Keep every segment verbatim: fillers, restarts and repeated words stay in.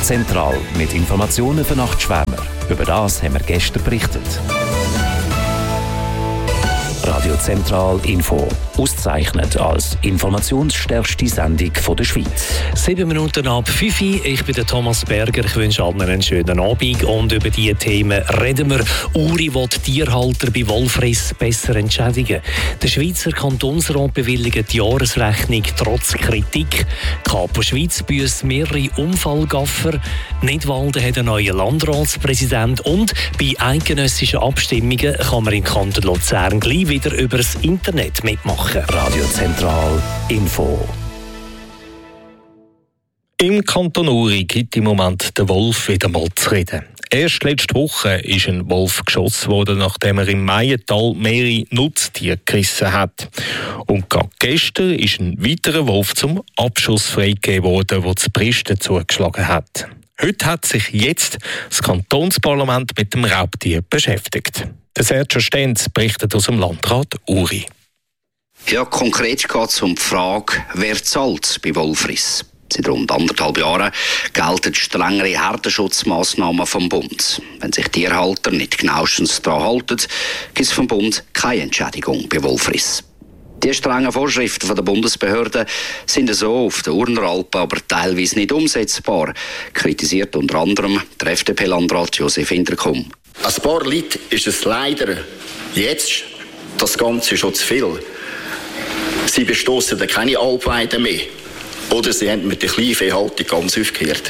Zentral mit Informationen für Nachtschwärmer. Über das haben wir gestern berichtet. Radio Zentral Info. Ausgezeichnet als informationsstärkste Sendung von der Schweiz. Sieben Minuten ab fünf. Ich bin der Thomas Berger. Ich wünsche allen einen schönen Abend. Und über diese Themen reden wir. Uri will Tierhalter bei Wollfriss besser entschädigen. Der Schweizer Kantonsrat bewilligt die Jahresrechnung trotz Kritik. Kapo Schweiz büßt mehrere Unfallgaffer. Nidwalden hat einen neuen Landratspräsident. Und bei eidgenössischen Abstimmungen kann man im Kanton Luzern gleich wieder über das Internet mitmachen. Radio Zentral Info. Im Kanton Uri gibt im Moment der Wolf wieder mal zu reden. Erst letzte Woche ist ein Wolf geschossen worden, nachdem er im Meiental mehrere Nutztiere gerissen hat. Und gerade gestern ist ein weiterer Wolf zum Abschuss freigegeben worden, der zu Pristen zugeschlagen hat. Heute hat sich jetzt das Kantonsparlament mit dem Raubtier beschäftigt. Der Sergio Stenz berichtet aus dem Landrat Uri. Ja, konkret geht es um die Frage, wer zahlt bei Wollfriss. Seit rund anderthalb Jahren gelten strengere Herdenschutzmaßnahmen vom Bund. Wenn sich Tierhalter nicht genauestens daran halten, gibt es vom Bund keine Entschädigung bei Wollfriss. Die strengen Vorschriften der Bundesbehörden sind so auf den Urneralpen aber teilweise nicht umsetzbar, kritisiert unter anderem der F D P-Landrat Josef Hinterkum. Ein paar Leuten ist es leider jetzt das Ganze schon zu viel. Sie bestossen dann keine Alpweiden mehr. Oder sie haben mit der Kleinviehhaltung ganz aufgehört.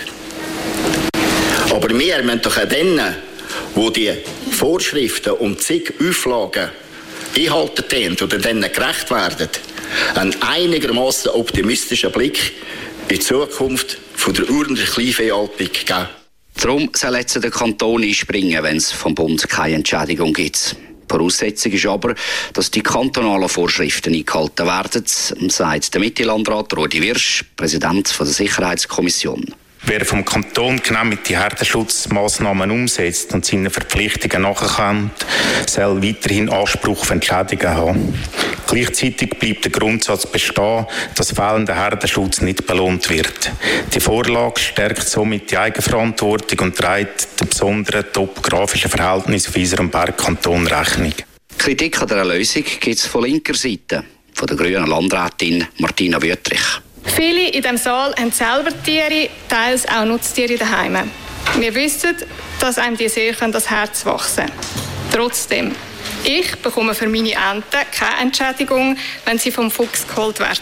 Aber wir müssen doch auch denen, die die Vorschriften und zig Auflagen einhalten tun oder denen gerecht werden, einen einigermaßen optimistischen Blick in die Zukunft von der Urner Kleinviehhaltung geben. Darum soll jetzt der Kanton einspringen, wenn es vom Bund keine Entschädigung gibt. Voraussetzung ist aber, dass die kantonalen Vorschriften eingehalten werden, sagt der Mittelandrat Rudi Wirsch, Präsident der Sicherheitskommission. Wer vom Kanton genehmigte Herdenschutzmaßnahmen umsetzt und seinen Verpflichtungen nachkommt, soll weiterhin Anspruch auf Entschädigungen haben. Gleichzeitig bleibt der Grundsatz bestehen, dass fehlender Herdenschutz nicht belohnt wird. Die Vorlage stärkt somit die Eigenverantwortung und trägt den besonderen topografischen Verhältnissen auf unserem Bergkanton Rechnung. Kritik an dieser Lösung gibt es von linker Seite, von der grünen Landrätin Martina Wüttrich. Viele in diesem Saal haben selber Tiere, teils auch Nutztiere daheim. Wir wissen, dass einem die sehr das Herz wachsen können. Trotzdem, ich bekomme für meine Enten keine Entschädigung, wenn sie vom Fuchs geholt werden.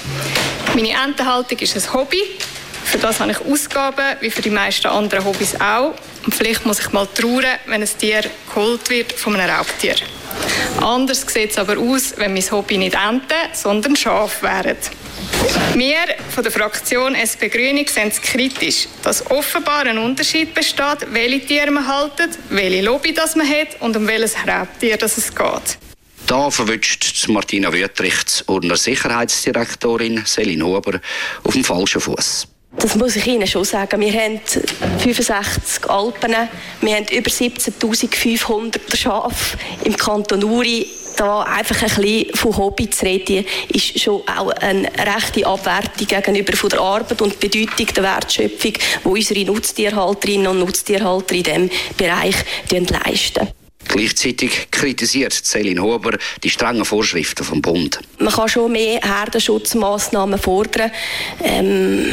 Meine Entenhaltung ist ein Hobby. Für das habe ich Ausgaben, wie für die meisten anderen Hobbys auch. Und vielleicht muss ich mal trauern, wenn ein Tier geholt wird von einem Raubtier. Anders sieht es aber aus, wenn mein Hobby nicht Enten, sondern Schafe wären. Wir von der Fraktion S P Grüne sehen es kritisch, dass offenbar ein Unterschied besteht, welche Tiere man haltet, welche Lobby das man hat und um welches Raubtier das es geht. Da verwünscht Martina Wüttrich, die Urner Sicherheitsdirektorin Selin Huber, auf dem falschen Fuß. Das muss ich Ihnen schon sagen. Wir haben fünfundsechzig Alpen, wir haben über siebzehntausendfünfhundert Schafe im Kanton Uri. Da einfach ein bisschen von Hobby zu reden, ist schon auch eine rechte Abwertung gegenüber von der Arbeit und der Bedeutung der Wertschöpfung, die unsere Nutztierhalterinnen und Nutztierhalter in diesem Bereich leisten. Gleichzeitig kritisiert Selin Huber die strengen Vorschriften vom Bund. Man kann schon mehr Herdenschutzmaßnahmen fordern. Ähm,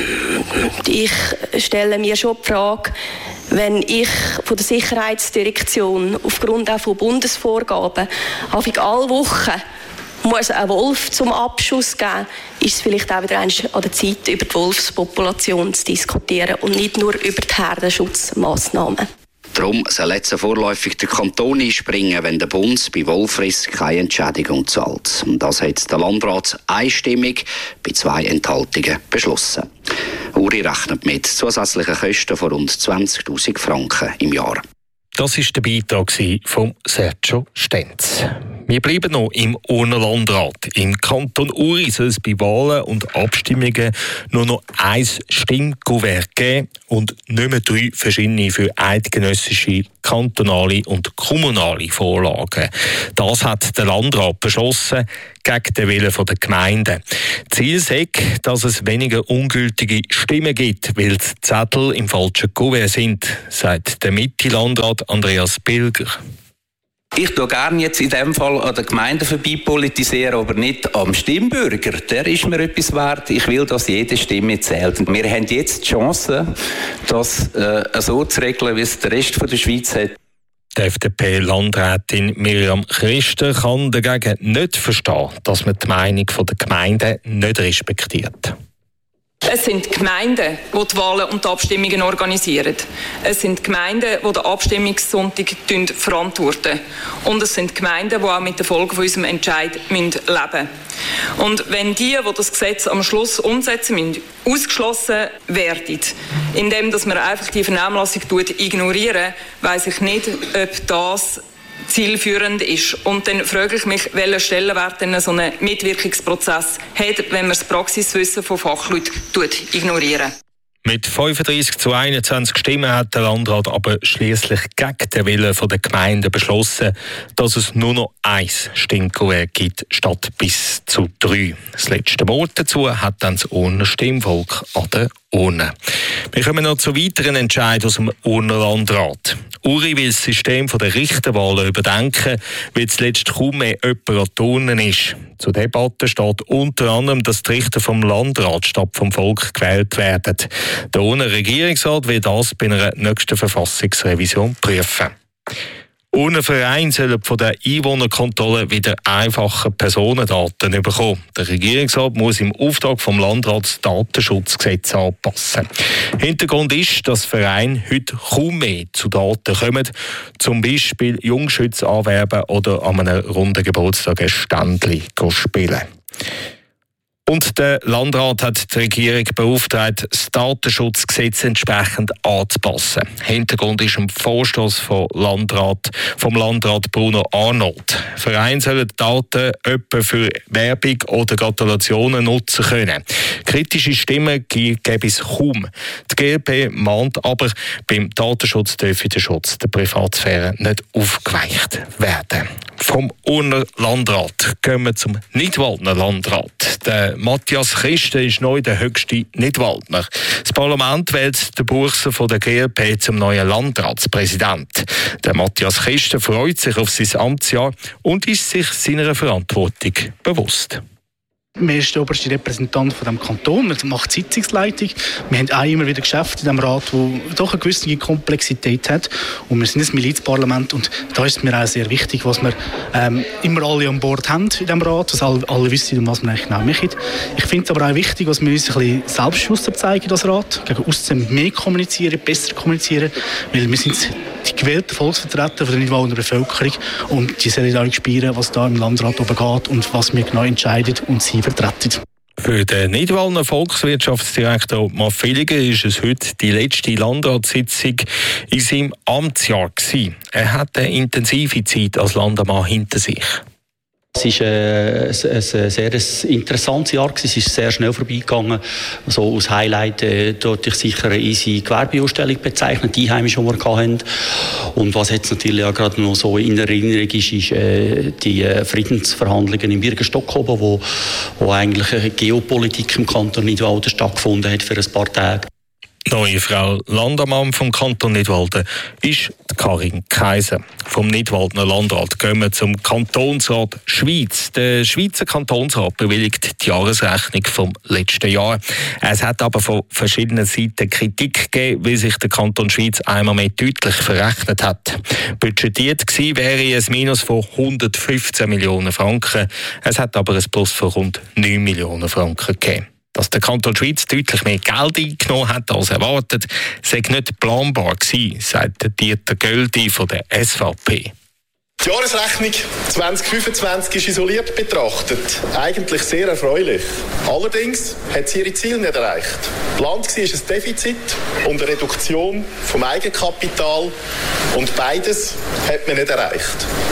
ich stelle mir schon die Frage, wenn ich von der Sicherheitsdirektion aufgrund auch von Bundesvorgaben alle Wochen muss ein Wolf zum Abschuss geben, ist es vielleicht auch wieder an der Zeit, über die Wolfspopulation zu diskutieren und nicht nur über die Herdenschutzmaßnahmen. Darum soll jetzt vorläufig der Kanton einspringen, wenn der Bund bei Wollfriss keine Entschädigung zahlt. Das hat der Landrat einstimmig bei zwei Enthaltungen beschlossen. Uri rechnet mit zusätzlichen Kosten von rund zwanzigtausend Franken im Jahr. Das war der Beitrag von Sergio Stenz. Wir bleiben noch im Urner Landrat. Im Kanton Uri soll es bei Wahlen und Abstimmungen nur noch ein Stimmkuvert geben und nicht mehr drei verschiedene für eidgenössische, kantonale und kommunale Vorlagen. Das hat der Landrat beschlossen, gegen den Willen der Gemeinden. Ziel sei, dass es weniger ungültige Stimmen gibt, weil die Zettel im falschen Kuvert sind, sagt der Mitte-Landrat Andreas Bilger. Ich tue gerne jetzt in dem Fall an der Gemeinde vorbei politisieren, aber nicht am Stimmbürger. Der ist mir etwas wert. Ich will, dass jede Stimme zählt. Und wir haben jetzt die Chance, das äh, so zu regeln, wie es der Rest der Schweiz hat. Die F D P-Landrätin Miriam Christen kann dagegen nicht verstehen, dass man die Meinung der Gemeinden nicht respektiert. Es sind die Gemeinden, die die Wahlen und die Abstimmungen organisieren. Es sind die Gemeinden, die den Abstimmungssonntag verantworten. Und es sind die Gemeinden, die auch mit den Folgen von unserem Entscheid leben müssen. Und wenn die, die das Gesetz am Schluss umsetzen müssen, ausgeschlossen werden, indem dass man einfach die Vernehmlassung ignorieren, weiss ich nicht, ob das zielführend ist. Und dann frage ich mich, welchen Stellenwert denn so ein Mitwirkungsprozess hat, wenn man das Praxiswissen von Fachleuten ignoriert. Mit fünfunddreissig zu einundzwanzig Stimmen hat der Landrat aber schliesslich gegen den Willen der Gemeinden beschlossen, dass es nur noch ein Stimmkuvert gibt, statt bis zu drei. Das letzte Wort dazu hat dann das Urner Stimmvolk an der Urne. Wir kommen noch zu weiteren Entscheidungen aus dem Urner Landrat. Uri will das System der Richterwahlen überdenken, weil zuletzt kaum mehr jemand an die Urne ist. Zur Debatte steht unter anderem, dass die Richter vom Landrat statt vom Volk gewählt werden. Der Urner Regierungsrat will das bei einer nächsten Verfassungsrevision prüfen. Urner Vereine sollen von der Einwohnerkontrolle wieder einfache Personendaten bekommen. Der Regierungsrat muss im Auftrag vom Landrat das Datenschutzgesetz anpassen. Hintergrund ist, dass Vereine heute kaum mehr zu Daten kommen, zum Beispiel Jungschütze anwerben oder an einem runden Geburtstag ein Ständchen spielen. Und der Landrat hat die Regierung beauftragt, das Datenschutzgesetz entsprechend anzupassen. Hintergrund ist ein Vorstoß vom Landrat, vom Landrat Bruno Arnold. Vereine sollen Daten etwa für Werbung oder Gratulationen nutzen können. Kritische Stimmen gäbe es kaum. Die G L P mahnt aber, beim Datenschutz dürfe der Schutz der Privatsphäre nicht aufgeweicht werden. Vom Urner Landrat gehen wir zum Nidwaldner Landrat. Der Matthias Christen ist neu der höchste Nidwaldner. Das Parlament wählt den Burser von der G L P zum neuen Landratspräsident. Der Matthias Christen freut sich auf sein Amtsjahr und ist sich seiner Verantwortung bewusst. Man ist der oberste Repräsentant von dem Kanton, man macht Sitzungsleitung. Wir haben auch immer wieder Geschäfte in diesem Rat, die doch eine gewisse Komplexität hat. Und wir sind ein Milizparlament und da ist es mir auch sehr wichtig, was wir ähm, immer alle an Bord haben in diesem Rat, dass alle, alle wissen, was wir eigentlich genau machen. Ich finde es aber auch wichtig, dass wir uns ein bisschen selbstbewusster zeigen, das Rat, gegen aussen mehr kommunizieren, besser kommunizieren, weil wir sind die gewählten Volksvertreter von der Nidwaldner Bevölkerung und die sollen auch spüren, was da im Landrat oben geht und was wir genau entscheiden und sie vertreten. Für den Nidwaldner Volkswirtschaftsdirektor Maffiliger ist es heute die letzte Landratssitzung in seinem Amtsjahr gewesen. Er hat eine intensive Zeit als Landamann hinter sich. Es war äh, ein, ein sehr interessantes Jahr. Es ist sehr schnell vorbeigegangen. So als Highlight äh, dort ich sicher eine easy Gewerbeausstellung bezeichnet, die Einheimischen, die wir hatten. Und was jetzt natürlich auch gerade noch so in Erinnerung ist, ist äh, die äh, Friedensverhandlungen in Birgenstock oben, wo, wo eigentlich eine Geopolitik im Kanton Nidwalden stattgefunden hat für ein paar Tage. Neue Frau Landamann vom Kanton Nidwalden ist Karin Kaiser. Vom Nidwaldner Landrat gehen wir zum Kantonsrat Schweiz. Der Schweizer Kantonsrat bewilligt die Jahresrechnung vom letzten Jahr. Es hat aber von verschiedenen Seiten Kritik gegeben, weil sich der Kanton Schweiz einmal mehr deutlich verrechnet hat. Budgetiert gewesen wäre ein Minus von hundertfünfzehn Millionen Franken. Es hat aber ein Plus von rund neun Millionen Franken gegeben. Dass der Kanton Schweiz deutlich mehr Geld eingenommen hat als erwartet, sei nicht planbar gewesen, sagt Dieter Göldi von der S V P. Die Jahresrechnung zwanzig fünfundzwanzig ist isoliert betrachtet eigentlich sehr erfreulich. Allerdings hat sie ihre Ziele nicht erreicht. Geplant war ein Defizit und eine Reduktion vom Eigenkapital und beides hat man nicht erreicht.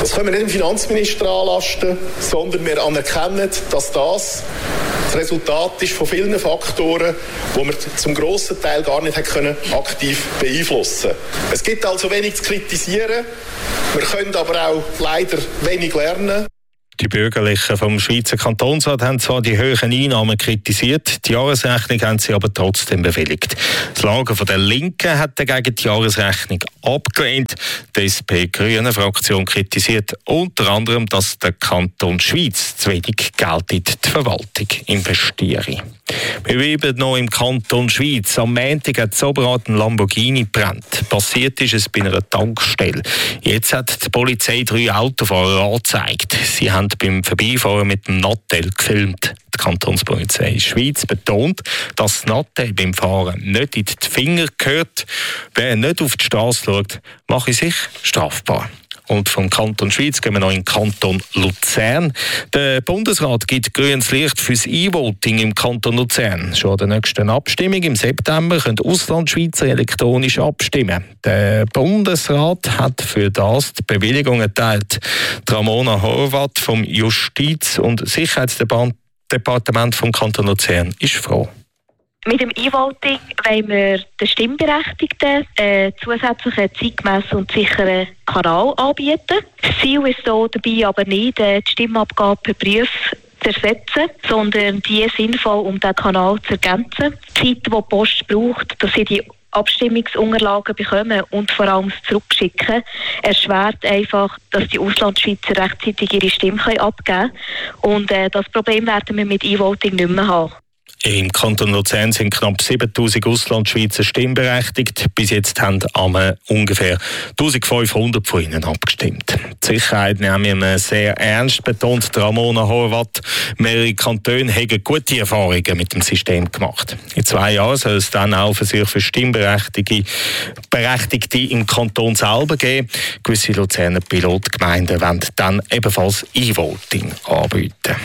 Das können wir nicht dem Finanzminister anlasten, sondern wir anerkennen, dass das das Resultat ist von vielen Faktoren, die wir zum grossen Teil gar nicht können aktiv beeinflussen können. Es gibt also wenig zu kritisieren, wir können aber auch leider wenig lernen. Die Bürgerlichen vom Schweizer Kantonsrat haben zwar die hohen Einnahmen kritisiert, die Jahresrechnung haben sie aber trotzdem bewilligt. Das Lager von der Linken hat dagegen die Jahresrechnung abgelehnt. Die S P-Grünen-Fraktion kritisiert unter anderem, dass der Kanton Schweiz zu wenig Geld in die Verwaltung investiere. Wir bleiben noch im Kanton Schweiz. Am Montag hat in Oberrat ein Lamborghini gebrannt. Passiert ist es bei einer Tankstelle. Jetzt hat die Polizei drei Autofahrer angezeigt. Sie haben beim Vorbeifahren mit dem Nattel gefilmt. Die Kantonspolizei Schweiz betont, dass das Nattel beim Fahren nicht in die Finger gehört. Wer nicht auf die Straße schaut, mache sich strafbar. Und vom Kanton Schweiz gehen wir noch in den Kanton Luzern. Der Bundesrat gibt grünes Licht fürs E-Voting im Kanton Luzern. Schon an der nächsten Abstimmung im September können Auslandschweizer elektronisch abstimmen. Der Bundesrat hat für das die Bewilligung erteilt. Ramona Horvath vom Justiz- und Sicherheitsdepartement vom Kanton Luzern ist froh. Mit dem E-Voting wollen wir den Stimmberechtigten einen zusätzlichen, zeitgemässen und sicheren Kanal anbieten. Das Ziel ist so dabei aber nicht, die Stimmabgabe per Brief zu ersetzen, sondern die sinnvoll, um diesen Kanal zu ergänzen. Die Zeit, die die Post braucht, dass sie die Abstimmungsunterlagen bekommen und vor allem das Zurückschicken, erschwert einfach, dass die Auslandschweizer rechtzeitig ihre Stimme abgeben können. Und äh, das Problem werden wir mit E-Voting nicht mehr haben. Im Kanton Luzern sind knapp siebentausend Auslandschweizer stimmberechtigt. Bis jetzt haben ungefähr eintausendfünfhundert von ihnen abgestimmt. Die Sicherheit nehmen wir sehr ernst, betont Ramona Horvath. Mehrere Kantone haben gute Erfahrungen mit dem System gemacht. In zwei Jahren soll es dann auch Versuche für Stimmberechtigte Berechtigte im Kanton selber geben. Gewisse Luzerner Pilotgemeinden wollen dann ebenfalls E-Voting anbieten.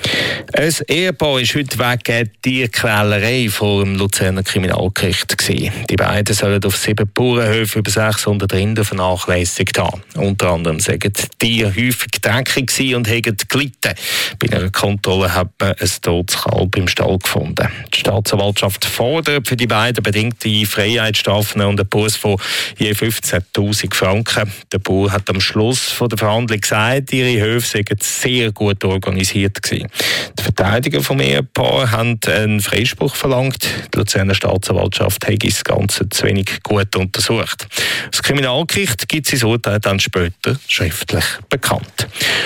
Ein Ehepaar ist heute wegen Tierquälerei vor dem Luzerner Kriminalgericht gewesen. Die beiden sollen auf sieben Bauernhöfen über sechshundert Rinder vernachlässigt haben. Unter anderem seien die Tiere häufig dreckig und haben gelitten. Bei einer Kontrolle hat man ein totes Kalb im Stall gefunden. Die Staatsanwaltschaft fordert für die beiden bedingte Freiheitsstrafen und einen Buß von je fünfzehntausend Franken. Der Bauer hat am Schluss der Verhandlung gesagt, ihre Höfe seien sehr gut organisiert gewesen. Die Verteidiger vom Ehepaar haben einen Freispruch verlangt. Die Luzerner Staatsanwaltschaft hat das Ganze zu wenig gut untersucht. Das Kriminalgericht gibt sein Urteil dann später schriftlich bekannt.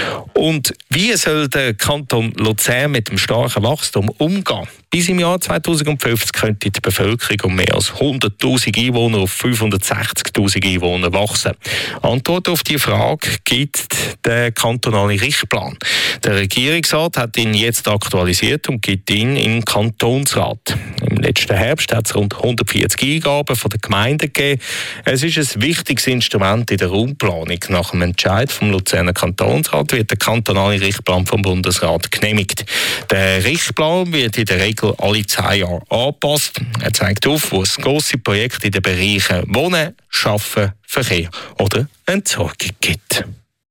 Und wie soll der Kanton Luzern mit dem starken Wachstum umgehen? Bis im Jahr zweitausendfünfzig könnte die Bevölkerung um mehr als hunderttausend Einwohner auf fünfhundertsechzigtausend Einwohner wachsen. Antwort auf die Frage gibt der kantonale Richtplan. Der Regierungsrat hat ihn jetzt aktualisiert und gibt ihn in den Kantonsrat. Im letzten Herbst hat es rund hundertvierzig Eingaben von den Gemeinden gegeben. Es ist ein wichtiges Instrument in der Raumplanung. Nach dem Entscheid vom Luzerner Kantonsrat wird der kantonale Richtplan vom Bundesrat genehmigt. Der Richtplan wird in der Regel alle zehn Jahre angepasst. Er zeigt auf, wo es grosse Projekte in den Bereichen Wohnen, Schaffen, Verkehr oder Entsorgung gibt.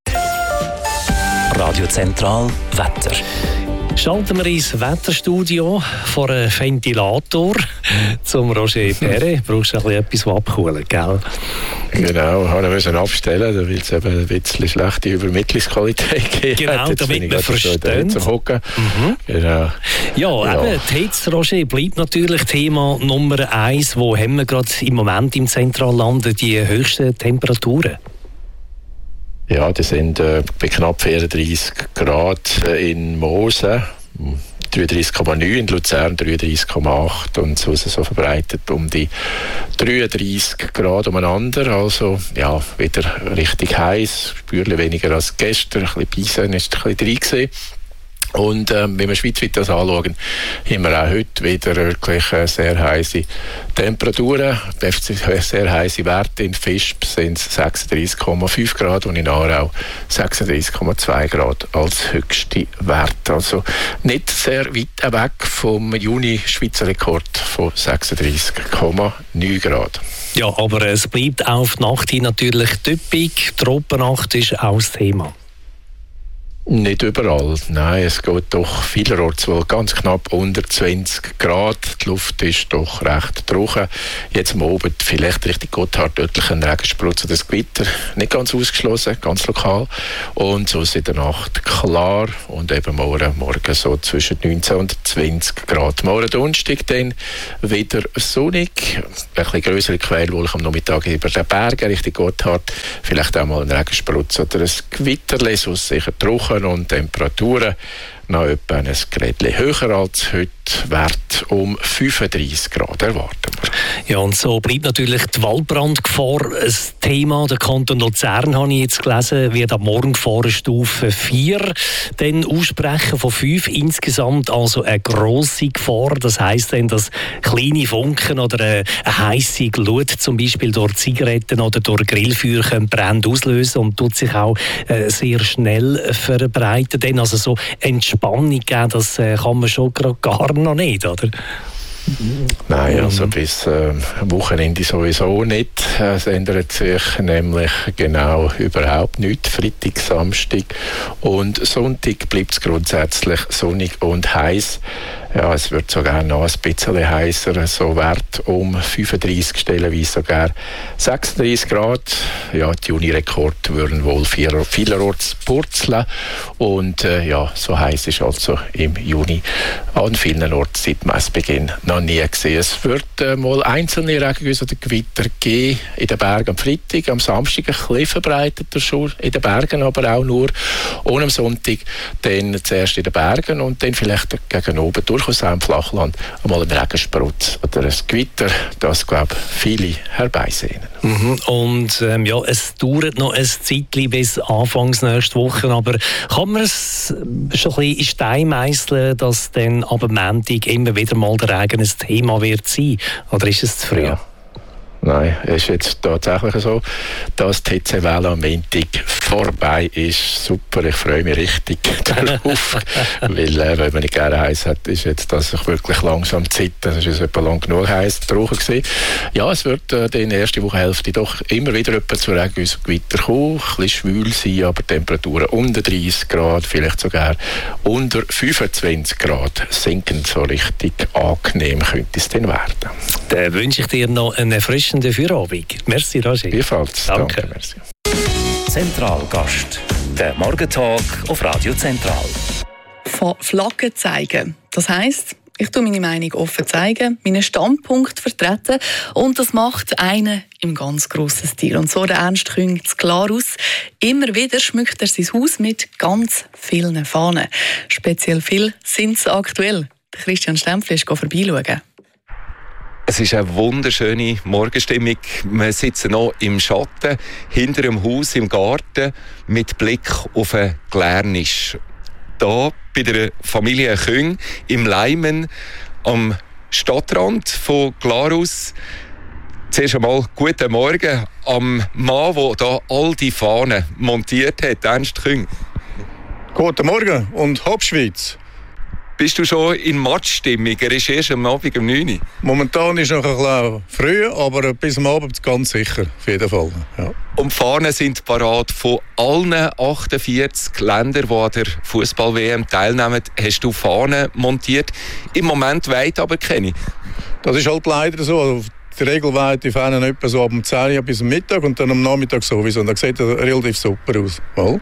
Radio Zentral Wetter. Schalten wir ins Wetterstudio vor einem Ventilator zum Roger Perret. Brauchst du ein bisschen etwas, was abkühlen, gell? Genau, wir müssen abstellen, weil es eben ein bisschen schlechte Übermittlungsqualität gibt. Genau, jetzt damit wir verstehen. Mhm. Genau. Ja, ja, eben, die Hitze, Roger, bleibt natürlich Thema Nummer eins. Wo haben wir gerade im Moment im Zentralland die höchsten Temperaturen? Ja, die sind äh, bei knapp vierunddreissig Grad in Mosel, dreiunddreissig Komma neun in Luzern, dreiunddreissig Komma acht und so, so verbreitet um die dreiunddreissig Grad umeinander. Also ja, wieder richtig heiß, spürlich weniger als gestern, ein bisschen Bisen ist ein bisschen drin gewesen. Und ähm, wenn wir schweizweit das anschauen, haben wir auch heute wieder wirklich äh, sehr heiße Temperaturen, sehr heiße Werte. In Visp sind es sechsunddreißig Komma fünf Grad und in Aarau sechsunddreißig Komma zwei Grad als höchste Wert. Also nicht sehr weit weg vom Juni-Schweizer Rekord von sechsunddreißig Komma neun Grad. Ja, aber es bleibt auf die Nacht hin natürlich typisch. Tropennacht ist auch das Thema. Nicht überall, nein, es geht doch vielerorts wohl ganz knapp unter zwanzig Grad. Die Luft ist doch recht trocken. Jetzt am Abend vielleicht Richtung Gotthard deutlich ein Regensprutz oder ein Gewitter. Nicht ganz ausgeschlossen, ganz lokal. Und so ist in der Nacht klar und eben morgen, morgen so zwischen neunzehn und zwanzig Grad. Morgen Donnerstag dann wieder sonnig. Ein bisschen grössere Quellwolke am Nachmittag über den Bergen Richtung Gotthard. Vielleicht auch mal ein Regensprutz oder ein Gewitter, sonst sicher trocken. Und Temperaturen noch etwa ein Grädchen höher als heute, Wert um fünfunddreißig Grad erwarten wir. Ja, und so bleibt natürlich die Waldbrandgefahr ein Thema. Der Kanton Luzern, habe ich jetzt gelesen, wird ab morgen Gefahrenstufe vier dann aussprechen von fünf insgesamt, also eine grosse Gefahr. Das heisst dann, dass kleine Funken oder eine, eine heisse Glut zum Beispiel durch Zigaretten oder durch Grillfeuer Brände auslösen und tut sich auch äh, sehr schnell verbreiten. Dann also so Entspannung geben, das äh, kann man schon gerade gar noch nicht, oder? Nein, also bis äh, Wochenende sowieso nicht. Es ändert sich nämlich genau überhaupt nichts. Freitag, Samstag und Sonntag bleibt es grundsätzlich sonnig und heiß. Ja, es wird sogar noch ein bisschen heißer, so Wert um fünfunddreißig, stellenweise sogar sechsunddreißig Grad. Ja, die Juni-Rekord würden wohl vielerorts purzeln. Und äh, ja, so heiß ist also im Juni an vielen Orten seit Messbeginn noch nie gesehen. Es wird äh, mal einzelne Regengüsse oder Gewitter geben in den Bergen am Freitag, am Samstag ein bisschen verbreiteter schon in den Bergen, aber auch nur. Und am Sonntag dann zuerst in den Bergen und dann vielleicht gegen oben durch aus einem Flachland einmal ein Regensprutz oder ein Gewitter, das, glaube ich, viele herbeisehnen. Mhm. Und ähm, ja, es dauert noch ein Zeitchen bis Anfangs nächste Woche, aber kann man es schon ein bisschen in Stein meisseln, dass dann ab dem Montag immer wieder mal der Regen ein Thema wird sein? Oder ist es zu früh? Ja. Nein, es ist jetzt tatsächlich so, dass die Hitzewelle am Montag vorbei ist. Super, ich freue mich richtig darauf. Weil, äh, wenn man nicht gerne heiß hat, ist jetzt das sich wirklich langsam Zeit. Das ist jetzt etwa lang genug heiß trocken gewesen. Ja, es wird äh, in der ersten Wochenhälfte doch immer wieder etwa zu Regengüssen und Gewitter kommen. Ein bisschen schwül sein, aber Temperaturen unter dreißig Grad, vielleicht sogar unter fünfundzwanzig Grad sinken. So richtig angenehm könnte es dann werden. Dann wünsche ich dir noch einen frischen Feierabend. Merci, Roger. Ebenfalls. Danke. Danke, merci. Zentralgast. Der Morgentalk auf Radio Zentral. Von Flaggen zeigen. Das heisst, ich tue meine Meinung offen zeigen, meinen Standpunkt vertreten und das macht einen im ganz grossen Stil. Und so der Ernst Küng zu Glarus. Immer wieder schmückt er sein Haus mit ganz vielen Fahnen. Speziell viel sind es aktuell. Christian Stempfli ist vorbeischauen. Es ist eine wunderschöne Morgenstimmung. Wir sitzen noch im Schatten, hinter dem Haus im Garten, mit Blick auf einen Glärnisch. Hier bei der Familie Küng im Leimen, am Stadtrand von Glarus. Zuerst einmal guten Morgen am Mann, der hier all die Fahnen montiert hat, Ernst Küng. Guten Morgen und Hauptschweiz. Bist du schon in Matchstimmung? Er ist erst am Abend um neun Uhr. Momentan ist es noch ein bisschen früh, aber bis am Abend ganz sicher, auf jeden Fall. Ja. Und die Fahnen sind parat von allen achtundvierzig Ländern, die an der Fußball-W M teilnehmen. Hast du Fahnen montiert? Im Moment weit aber keine. Das ist halt leider so. Also die Regel weit die Fahnen etwa so ab dem zehn Uhr bis am Mittag und dann am Nachmittag sowieso. Und das sieht relativ super aus. Mal.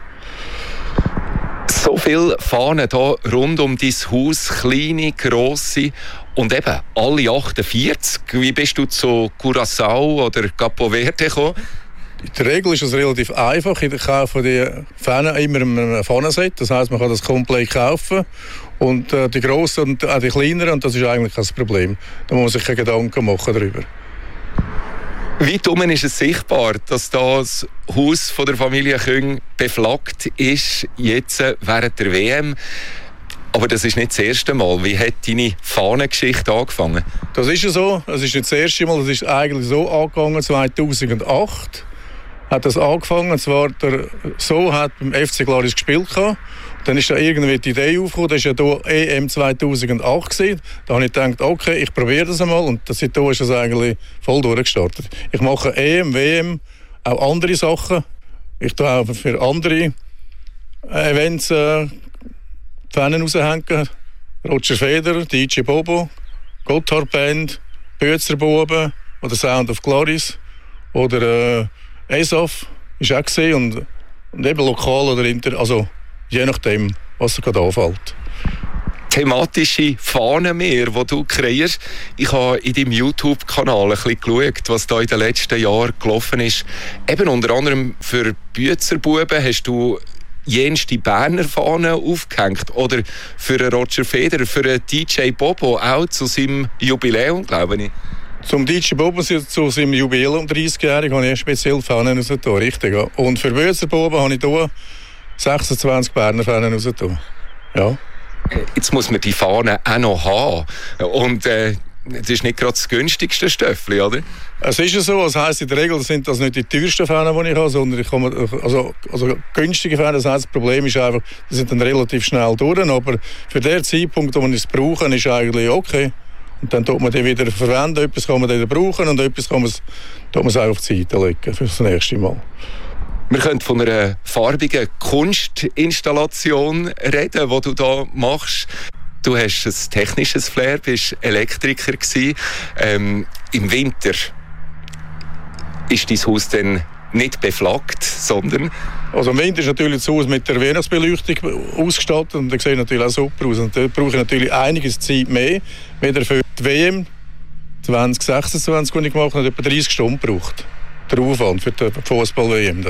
So viele Fahnen hier rund um dein Haus, kleine, grosse und eben alle achtundvierzig. Wie bist du zu Curaçao oder Capo Verde gekommen? In der Regel ist es relativ einfach. Ich kaufe die Fahnen immer in einem Fahnenset. Das heisst, man kann das komplett kaufen. Und äh, die grossen und auch die kleineren, und das ist eigentlich kein Problem. Da muss man sich keine Gedanken machen darüber. Weit oben ist es sichtbar, dass das Haus von der Familie Küng beflaggt ist, jetzt während der W M. Aber das ist nicht das erste Mal. Wie hat deine Fahnengeschichte angefangen? Das ist ja so. Es ist nicht das erste Mal. Das ist eigentlich so angegangen, zweitausendacht hat das angefangen. Und zwar der So hat beim F C Glaris gespielt. Dann ist da irgendwie die Idee aufgekommen. Das war ja hier E M zweitausendacht gewesen. Da habe ich gedacht, okay, ich probiere das einmal. Und seitdem ist das eigentlich voll durchgestartet. Ich mache E M, W M, auch andere Sachen. Ich tue auch für andere Events äh, die Fahnen raushängen. Roger Federer, D J Bobo, Gotthard Band, Bözer Buben oder Sound of Glaris oder äh, ESAF ist auch gesehen und, und eben lokal oder inter, also je nachdem, was gerade anfällt. Thematische Fahnen mehr, die du kreierst. Ich habe in deinem YouTube-Kanal ein bisschen geschaut, was da in den letzten Jahren gelaufen ist. Eben unter anderem für Bützerbuben hast du jenste Berner Fahnen aufgehängt. Oder für Roger Federer, für D J Bobo, auch zu seinem Jubiläum, glaube ich. Zum D J Bobo, zu seinem Jubiläum, dreißigjährigen, habe ich speziell Fahnen rausgetan, richtig. Ja. Und für Bützerbuben habe ich hier sechsundzwanzig Berner Fahnen rausgetan. Ja. Jetzt muss man die Fahnen auch noch haben. Und äh, das ist nicht gerade das günstigste Stöffli, oder? Es ist ja so, das heisst in der Regel sind das nicht die teuersten Fahnen, die ich habe, sondern ich komme, also, also günstige Fahnen. Das heisst, das Problem ist einfach, die sind dann relativ schnell durch, aber für den Zeitpunkt, wo man es brauchen, ist eigentlich okay. Und dann tut man die wieder verwenden, etwas kann man wieder brauchen und etwas kann man es, tut man es auch auf die Seite legen für das nächste Mal. Wir können von einer farbigen Kunstinstallation reden, die du da machst. Du hast ein technisches Flair, bist Elektriker gewesen. Ähm, Im Winter ist dein Haus dann nicht beflaggt, sondern... Also im Winter ist natürlich das Haus mit der Weihnachtsbeleuchtung ausgestattet und das sieht natürlich auch super aus. Und da brauche ich natürlich einiges Zeit mehr, weder für die W M zwanzig sechsundzwanzig, die ich gemacht habe, etwa dreißig Stunden gebraucht. Der Aufwand für die Fußball-W M da.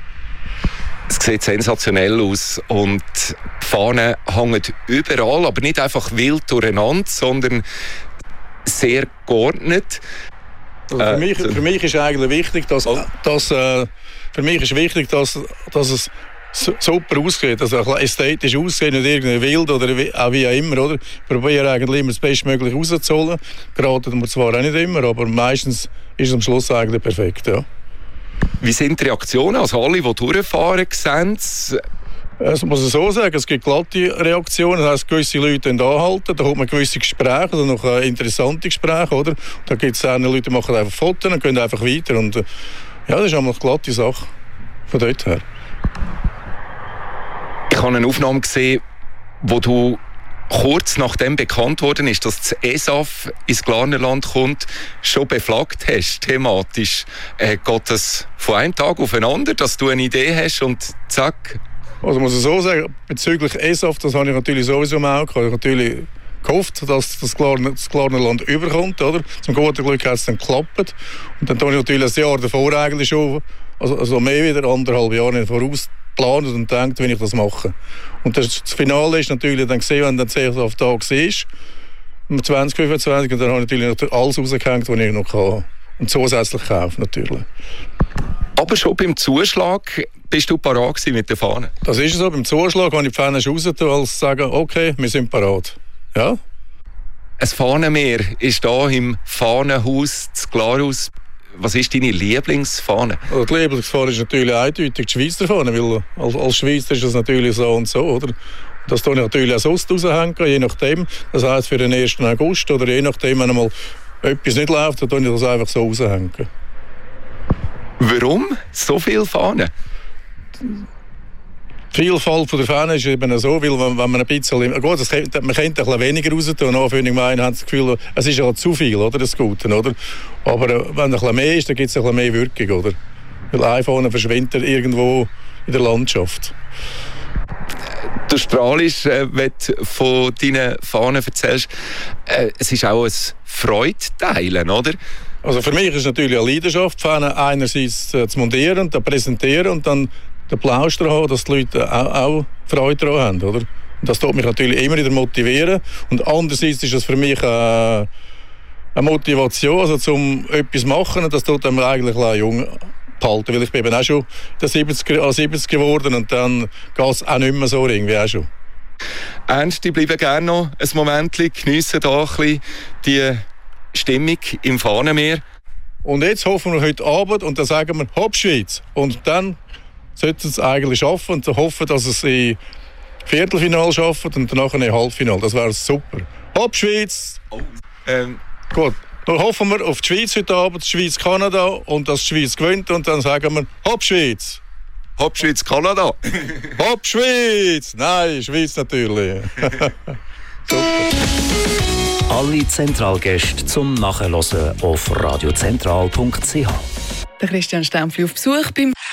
Es sieht sensationell aus und die Fahnen hängen überall, aber nicht einfach wild durcheinander, sondern sehr geordnet. Also für, mich, für mich ist eigentlich wichtig, dass, dass äh, für mich ist wichtig, dass, dass es super aussieht, also ästhetisch aussieht, nicht irgendwie wild oder wie, auch wie auch immer, oder? Ich probiere eigentlich immer das Bestmögliche rauszuholen. Geraten wir zwar auch nicht immer, aber meistens ist es am Schluss eigentlich perfekt, ja. Wie sind die Reaktionen? Also alle, die durchfahren, sehen es? Das muss ich so sagen, es gibt glatte Reaktionen, das heisst, gewisse Leute anhalten, da hat man gewisse Gespräche, oder noch interessante Gespräche, oder? Da gibt es eine Leute, die machen einfach Fotos und gehen einfach weiter und ja, das ist eine glatte Sache von dort her. Ich habe eine Aufnahme gesehen, wo du kurz nachdem bekannt worden ist, dass das ESAF ins Glarnerland kommt, schon beflaggt hast, thematisch. Äh, geht das von einem Tag auf den anderen, dass du eine Idee hast und zack? Also muss ich so sagen, bezüglich ESAF, das habe ich natürlich sowieso im Auge. Ich habe natürlich gehofft, dass das, Glarner, das Glarnerland überkommt, oder? Zum guten Glück hat es dann geklappt. Und dann habe ich natürlich ein Jahr davor eigentlich schon, also, also mehr wieder anderthalb Jahre voraus geplant und gedacht, wie ich das mache. Und das, das Finale ist natürlich dann gesehen, wenn dann das ESAF da war, um zwanzig fünfundzwanzig, und dann habe ich natürlich alles rausgehängt, was ich noch kann. Und zusätzlich gekauft natürlich. Aber schon beim Zuschlag bist du parat mit der Fahne? Das ist so. Beim Zuschlag habe ich die Fahne schon rausgetan, als sagen, okay, wir sind parat. Ja? Ein Fahnenmeer ist hier im Fahnenhaus zu Glarus. Was ist deine Lieblingsfahne? Also die Lieblingsfahne ist natürlich eindeutig die Schweizer Fahne, weil als, als Schweizer ist das natürlich so und so, oder? Das tue ich natürlich auch sonst raushängen, je nachdem. Das heisst für den ersten August oder je nachdem, wenn einmal etwas nicht läuft, dann tue ich das einfach so raushängen. Warum so viele Fahnen? Die Vielfalt der Fahnen ist eben so, weil wenn, wenn man ein bisschen... Gut, das, man könnte ein bisschen weniger raus tun, anfangen, ich meine, haben das Gefühl, es ist ja zu viel, oder, das Gute, oder? Aber wenn ein bisschen mehr ist, dann gibt es ein bisschen mehr Wirkung, oder? Weil eine Fahne verschwindet irgendwo in der Landschaft. Du strahlst, äh, wenn du von deinen Fahnen erzählst. Äh, es ist auch ein Freudteilen, oder? Also für mich ist es natürlich eine Leidenschaft, Fahnen einerseits äh, zu montieren, zu präsentieren und dann den Applaus daran haben, dass die Leute auch, auch Freude daran haben, oder? Und das tut mich natürlich immer wieder motivieren. Und andererseits ist das für mich äh, eine Motivation, also zum etwas zu machen, und das tut einem eigentlich auch jung behalten, weil ich bin eben auch schon der siebzig, siebzig geworden und dann geht es auch nicht mehr so irgendwie auch schon. Ernst, die bleiben gerne noch ein Moment, geniessen hier ein bisschen die Stimmung im Fahnenmeer. Und jetzt hoffen wir heute Abend, und dann sagen wir Hopp Schweiz. Und dann sollten sie es eigentlich schaffen und hoffen, dass es im Viertelfinale schaffen und danach ein Halbfinale. Das wäre super. Hopp Schweiz! Oh. Ähm. Gut, dann hoffen wir auf die Schweiz heute Abend, die Schweiz Kanada, und dass die Schweiz gewinnt, und dann sagen wir Hopp Schweiz! Hopp Schweiz Kanada! Hopp Schweiz! Nein, Schweiz natürlich. Super. Alle Zentralgäste zum Nachhören auf radiozentral punkt c h. Der Christian Stempfli auf Besuch beim